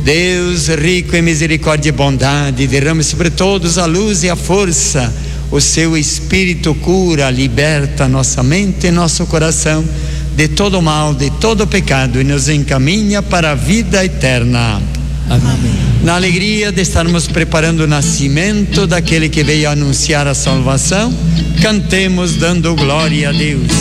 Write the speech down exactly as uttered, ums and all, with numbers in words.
Deus rico em misericórdia e bondade, derrame sobre todos a luz e a força. O seu Espírito cura, liberta nossa mente e nosso coração de todo mal, de todo pecado, e nos encaminha para a vida eterna. Amém. Na alegria de estarmos preparando o nascimento daquele que veio anunciar a salvação, cantemos dando glória a Deus.